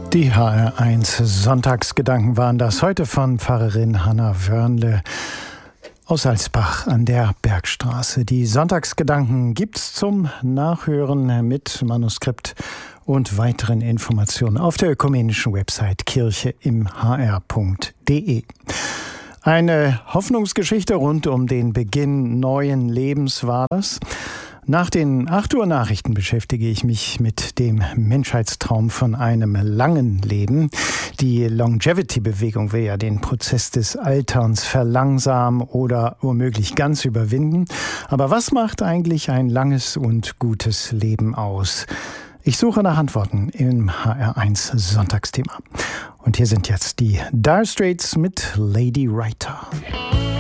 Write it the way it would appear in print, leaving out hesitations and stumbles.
Die HR1 Sonntagsgedanken waren das heute von Pfarrerin Hanna Wörnle aus Salzbach an der Bergstraße. Die Sonntagsgedanken gibt's zum Nachhören mit Manuskript und weiteren Informationen auf der ökumenischen Website kircheimhr.de. Eine Hoffnungsgeschichte rund um den Beginn neuen Lebens war das. Nach den 8 Uhr Nachrichten beschäftige ich mich mit dem Menschheitstraum von einem langen Leben. Die Longevity-Bewegung will ja den Prozess des Alterns verlangsamen oder womöglich ganz überwinden. Aber was macht eigentlich ein langes und gutes Leben aus? Ich suche nach Antworten im HR1 Sonntagsthema. Und hier sind jetzt die Dire Straits mit Lady Writer.